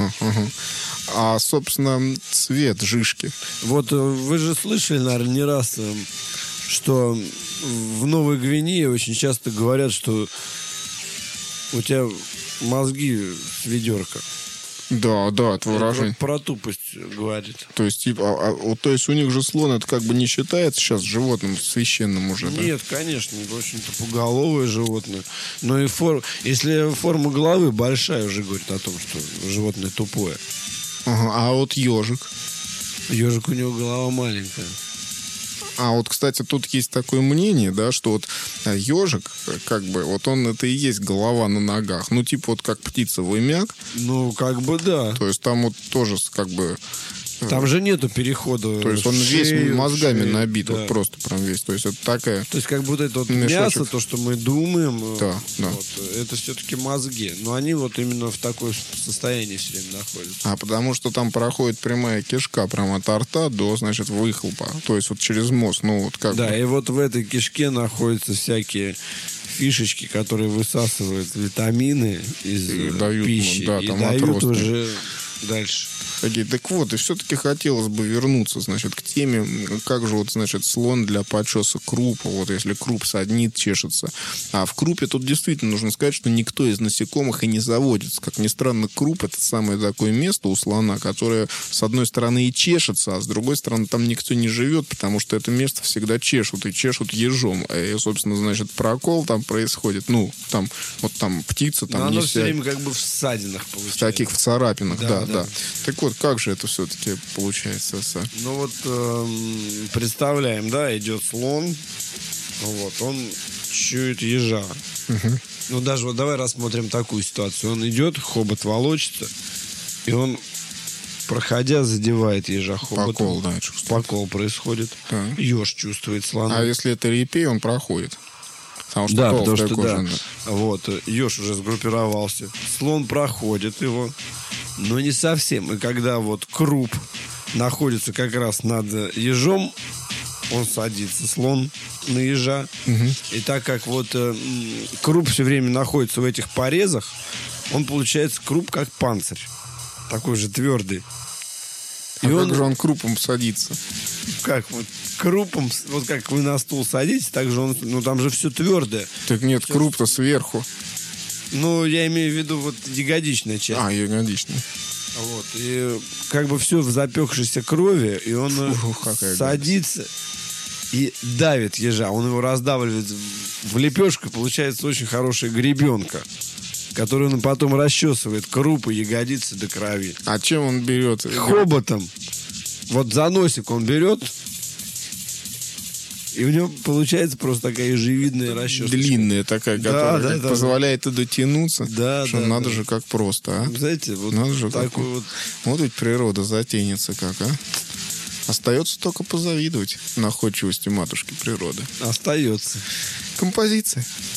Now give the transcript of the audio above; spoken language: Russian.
ага. А, собственно, цвет жишки. Вот вы же слышали, наверное, не раз, что в Новой Гвинее очень часто говорят, что у тебя мозги с ведерка. Да, это выражение. Это про тупость говорит. То есть, типа, то есть у них же слон это как бы не считается сейчас животным священным уже, да? Нет, конечно, в общем-то, пуголовое животное. Но и если форма головы большая, уже говорит о том, что животное тупое. Ага, а вот ежик. Ежик, у него голова маленькая. А вот, кстати, тут есть такое мнение, да, что вот ежик, как бы, вот он это и есть голова на ногах. Ну, типа вот как птица вымяк. Ну, как бы да. То есть там вот тоже как бы... Там же нету перехода. То есть он весь мозгами набит, да. Вот просто прям весь. То есть это такая... То есть как будто это вот мешочек. мясо, то, что мы думаем, Да. Вот, это все-таки мозги. Но они вот именно в таком состоянии все время находятся. А потому что там проходит прямая кишка прямо от рта до, значит, выхлопа. То есть вот через мозг, ну вот как Да, бы... и вот в этой кишке находятся всякие фишечки, которые высасывают витамины из дают, пищи. да, и там дают отростки. уже дальше. Так вот, и все-таки хотелось бы вернуться, значит, к теме, как же вот, значит, слон для подчеса крупа, вот если круп саднит, чешется. А в крупе тут действительно нужно сказать, что никто из насекомых и не заводится. Как ни странно, круп — это самое такое место у слона, которое, с одной стороны, и чешется, а с другой стороны, там никто не живет, потому что это место всегда чешут, и чешут ежом. И, собственно, значит, прокол там происходит. Ну, там, вот там птица, там Но не оно все время как бы в ссадинах получается. в таких, в царапинах, да. Да. Так вот, как же это все-таки получается, Са? Ну вот представляем, да, идет слон, вот, он чует ежа. Угу. Ну даже вот давай рассмотрим такую ситуацию. Он идет, хобот волочится, и он, проходя, задевает ежа хоботом. Покол, да, чувствую. Покол происходит. Да. Еж чувствует слона. А если это репей, он проходит. Потому что Да, толстая потому что кожа, да. Вот, еж уже сгруппировался. Слон проходит его, но не совсем. И когда вот круп находится как раз над ежом, он садится, слон, на ежа. Угу. И так как вот круп все время находится в этих порезах, он получается круп как панцирь. Такой же твердый. И как же он крупом садится? Как вот крупом, вот как вы на стул садитесь, так же он, ну там же все твердое. Так нет, круп-то сверху. Ну, я имею в виду вот ягодичная часть. А, ягодичный. Вот. И как бы все в запекшейся крови, и он садится и давит ежа. Он его раздавливает в лепешку, получается очень хорошая гребенка, которую он потом расчесывает крупы, ягодицы до крови. А чем он берет? Хоботом. Вот за носик он берет, и у него получается просто такая ежевидная расческа. Длинная такая, которая позволяет и дотянуться. Да, что надо же как просто, а? Знаете, вот надо же такой вот. Вот ведь природа затейница как, а? Остается только позавидовать находчивости матушки природы. Остается. Композиция.